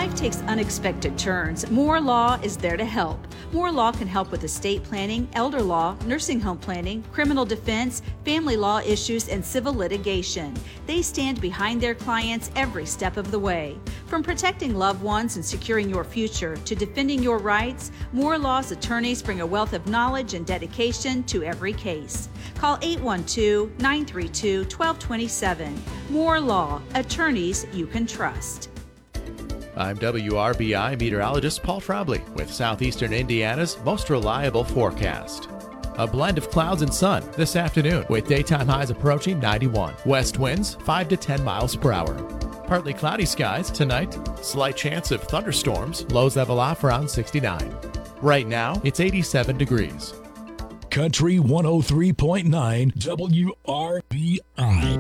life takes unexpected turns, Moore Law is there to help. Moore Law can help with estate planning, elder law, nursing home planning, criminal defense, family law issues, and civil litigation. They stand behind their clients every step of the way. From protecting loved ones and securing your future to defending your rights, Moore Law's attorneys bring a wealth of knowledge and dedication to every case. Call 812-932-1227. Moore Law, attorneys you can trust. I'm WRBI meteorologist Paul Trombley with Southeastern Indiana's most reliable forecast. A blend of clouds and sun this afternoon with daytime highs approaching 91. West winds 5 to 10 miles per hour. Partly cloudy skies tonight. Slight chance of thunderstorms. Lows level off around 69. Right now, it's 87 degrees. Country 103.9 WRBI.